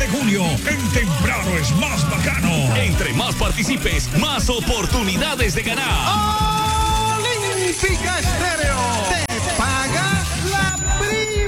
julio, en Temprano es más bacano. Entre más participes, más oportunidades de ganar. Olímpica Estéreo.